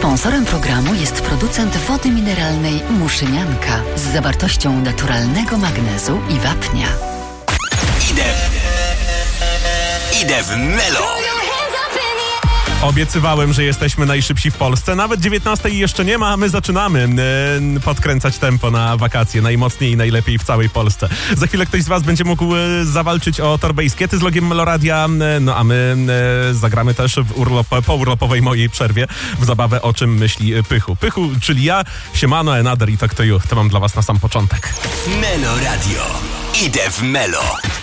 Sponsorem programu jest producent wody mineralnej Muszynianka z zawartością naturalnego magnezu i wapnia. Idę w Melo. Obiecywałem, że jesteśmy najszybsi w Polsce. Nawet 19 jeszcze nie ma, a my zaczynamy podkręcać tempo na wakacje. Najmocniej i najlepiej w całej Polsce. Za chwilę ktoś z was będzie mógł zawalczyć o torbę i skiety z logiem Meloradia. No a my zagramy też w po urlopowej mojej przerwie w zabawę O czym myśli Pychu. Pychu, czyli ja, siemano, Enader i Talk to You. To mam dla was na sam początek. Melo Radio. Idę w Melo.